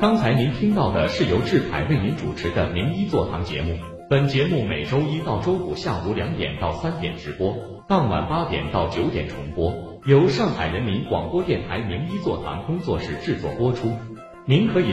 刚才您听到的是由志凯为您主持的名医座堂节目。本节目每周一到周五下午2点到3点直播，当晚8点到9点重播，由上海人民广播电台名医座堂工作室制作播出。您可以